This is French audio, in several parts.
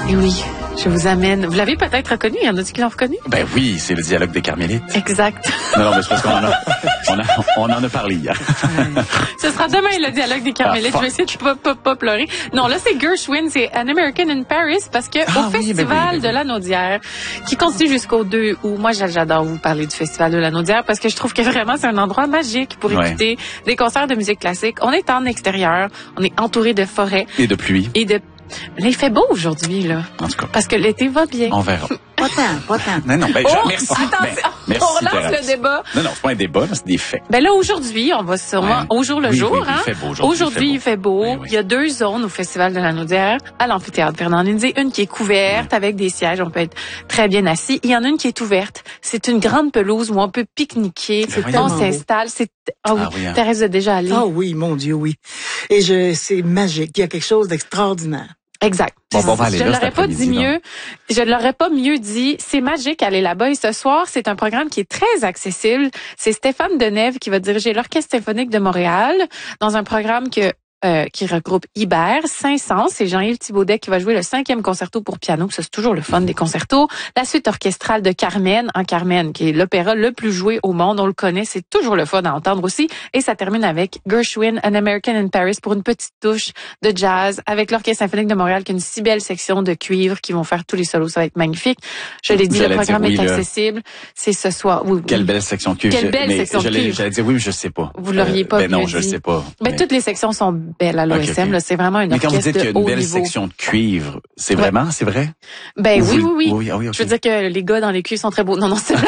Et oui, je vous amène. Vous l'avez peut-être reconnu, il y en a qui l'ont reconnu? Ben oui, c'est le dialogue des Carmélites. Exact. Non, mais c'est parce qu'on en a parlé hier. Ce sera demain, le dialogue des Carmélites. Je vais essayer de pas pleurer. Non, là, c'est Gershwin, c'est An American in Paris, parce que au Festival de la Naudière, qui continue jusqu'au 2 août, moi, j'adore vous parler du Festival de la Naudière, parce que je trouve que vraiment, c'est un endroit magique pour écouter des concerts de musique classique. On est en extérieur, on est entouré de forêts. Et de pluie. Là, il fait beau aujourd'hui, là. En tout cas. Parce que l'été va bien. On verra. Pas tant. Non, merci. Attention, merci, on relance Thérèse. le débat. Non, c'est pas un débat, c'est des faits. Ben là, aujourd'hui, on va sûrement au jour le jour. Il fait beau Aujourd'hui, il fait beau. Oui. Il y a 2 zones au Festival de la Naudière, à l'amphithéâtre Fernand-Lindsay. Une qui est couverte avec des sièges, on peut être très bien assis. Il y en a une qui est ouverte. C'est une grande pelouse où on peut pique-niquer. On s'installe. Thérèse est déjà allée. Ah oui, mon Dieu, oui. Et c'est magique. Il y a quelque chose d'extraordinaire. Exact. Bon, on va aller je là l'aurais pas dit mieux. Je l'aurais pas mieux dit. C'est magique aller là-bas. Et ce soir, c'est un programme qui est très accessible. C'est Stéphane Denève qui va diriger l'Orchestre symphonique de Montréal dans un programme qui regroupe Ibert, Saint-Saëns, c'est Jean-Yves Thibaudet qui va jouer le 5e concerto pour piano. Ça, c'est toujours le fun des concertos. La suite orchestrale de Carmen, qui est l'opéra le plus joué au monde. On le connaît. C'est toujours le fun à entendre aussi. Et ça termine avec Gershwin, An American in Paris pour une petite touche de jazz avec l'Orchestre symphonique de Montréal qui a une si belle section de cuivre qui vont faire tous les solos. Ça va être magnifique. Je l'ai dit, le programme est accessible. C'est ce soir. Oui. Quelle belle section de cuivre. Quelle belle section de cuivre. J'allais dire oui, mais je sais pas. Vous l'auriez pas non, je sais pas. Mais toutes les sections sont belle à l'OSM, là, c'est vraiment une orchestre de haut niveau. Mais quand vous dites qu'il y a une belle section de cuivre, c'est vraiment, c'est vrai? Ben oui. Okay. Je veux dire que les gars dans les cuivres sont très beaux. Non, c'est vrai.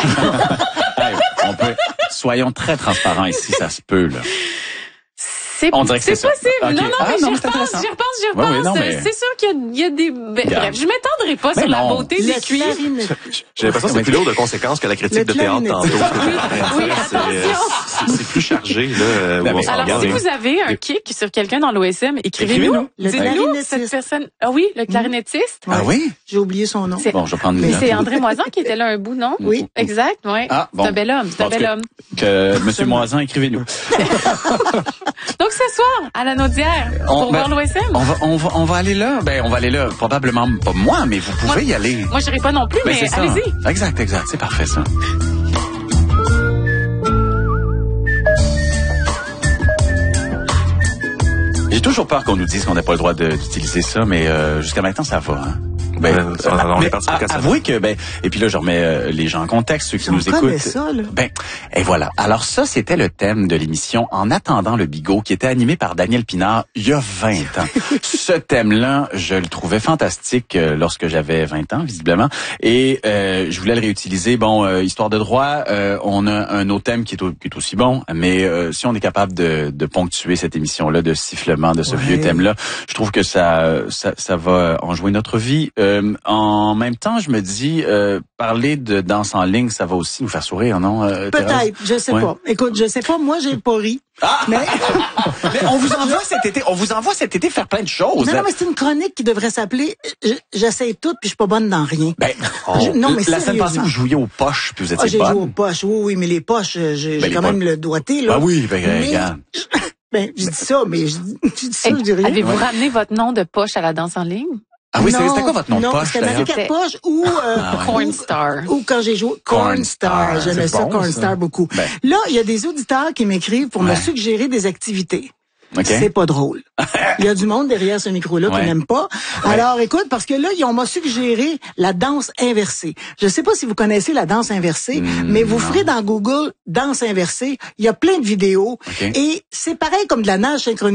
Soyons très transparents ici, ça se peut, là. C'est possible. Okay. Non, mais j'y repense. C'est sûr qu'il y a des... Bref, je m'étendrai pas sur la beauté des cuivres. J'ai l'impression que c'est plus lourd de conséquences que la critique de théâtre tantôt. Oui, attention. C'est plus chargé, là. Alors, si vous avez un kick sur quelqu'un dans l'OSM, écrivez-nous. Dites-nous, cette personne... Ah oui, le clarinettiste. Ah oui? J'ai oublié son nom. Bon, je vais prendre une note. C'est André Moisan qui était là un bout, non? Oui. Exact, oui. Ah, bon. C'est un bel homme. Que Monsieur Moisan, écrivez-nous. Donc, ce soir, à la Naudière, pour voir l'OSM. On va aller là. Ben, on va aller là. Probablement pas moi, mais vous pouvez y aller. Moi, j'irai pas non plus, mais allez-y. Exact. C'est parfait, ça. J'ai toujours peur qu'on nous dise qu'on n'a pas le droit d'utiliser ça, mais jusqu'à maintenant, ça va, hein. On est parti pour avouez que et puis là je remets les gens en contexte, ceux qui nous écoutent. Ça, là. Et voilà. Alors ça, c'était le thème de l'émission En attendant le bigot, qui était animé par Daniel Pinard il y a 20 ans. Ce thème-là, je le trouvais fantastique lorsque j'avais 20 ans, visiblement, et je voulais le réutiliser. Histoire de droit, on a un autre thème qui est aussi bon, mais si on est capable de ponctuer cette émission-là de sifflement de ce vieux thème-là, je trouve que ça va enjouer notre vie. En même temps, je me dis, parler de danse en ligne, ça va aussi nous faire sourire, non? Peut-être, je sais pas. Écoute, je sais pas, moi, j'ai pas ri. Mais on vous envoie cet été faire plein de choses. Non, mais c'est une chronique qui devrait s'appeler J'essaie tout puis je suis pas bonne dans rien. Non, mais la semaine passée, vous jouiez aux poches puis vous étiez bonne. J'ai joué aux poches, oui, mais les poches, j'ai quand même le doigté, là. Regarde. Je dis ça, mais je dis rien. Avez-vous ramené votre nom de poche à la danse en ligne? Ah oui, c'était quoi votre nom de poche, d'ailleurs? Non, c'était Marie-Cat Poche ou Cornstar. Ou quand j'ai joué Cornstar. J'aimais ça, Cornstar, beaucoup. Là, il y a des auditeurs qui m'écrivent pour me suggérer des activités. Okay. C'est pas drôle. Il y a du monde derrière ce micro-là qui n'aime pas. Alors, écoute, parce que là, on m'a suggéré la danse inversée. Je sais pas si vous connaissez la danse inversée, mais vous ferez dans Google danse inversée. Il y a plein de vidéos. Et c'est pareil comme de la nage synchronisée.